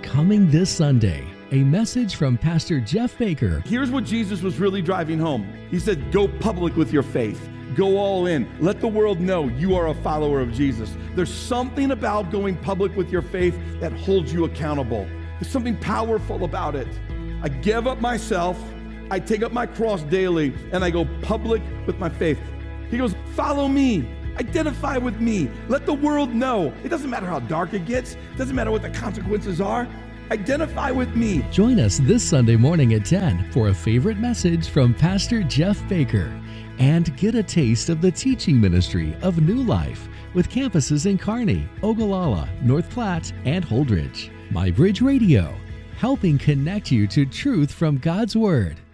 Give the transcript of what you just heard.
Coming this Sunday, a message from Pastor Jeff Baker. Here's what Jesus was really driving home. He said, go public with your faith. Go all in. Let the world know you are a follower of Jesus. There's something about going public with your faith that holds you accountable. There's something powerful about it. I give up myself, I take up my cross daily, and I go public with my faith. He goes, follow me. Identify with me. Let the world know. It doesn't matter how dark it gets. It doesn't matter what the consequences are. Identify with me. Join us this Sunday morning at 10 for a favorite message from Pastor Jeff Baker. And get a taste of the teaching ministry of New Life with campuses in Kearney, Ogallala, North Platte, and Holdridge. MyBridge Radio, helping connect you to truth from God's Word.